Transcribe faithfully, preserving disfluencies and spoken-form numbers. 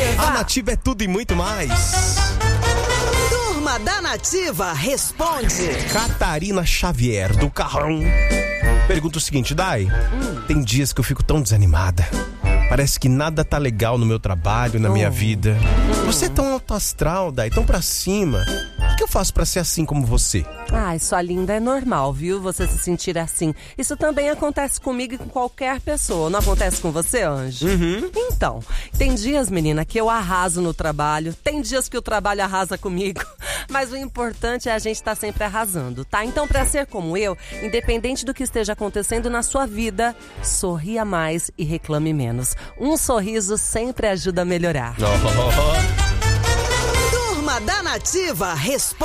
A Nativa é tudo e muito mais. Turma da Nativa responde. Catarina Xavier, do Carrão, pergunta o seguinte: Dai, hum. tem dias que eu fico tão desanimada. Parece que nada tá legal no meu trabalho, na oh. minha vida. Hum. Você é tão alto astral, Dai, tão pra cima. O que eu faço pra ser assim como você? Ai, sua linda, é normal, viu? Você se sentir assim. Isso também acontece comigo e com qualquer pessoa. Não acontece com você, Anjo? Uhum. Então, tem dias, menina, que eu arraso no trabalho. Tem dias que o trabalho arrasa comigo. Mas o importante é a gente estar tá sempre arrasando, tá? Então, pra ser como eu, independente do que esteja acontecendo na sua vida, sorria mais e reclame menos. Um sorriso sempre ajuda a melhorar. Oh. Turma da Nativa responde.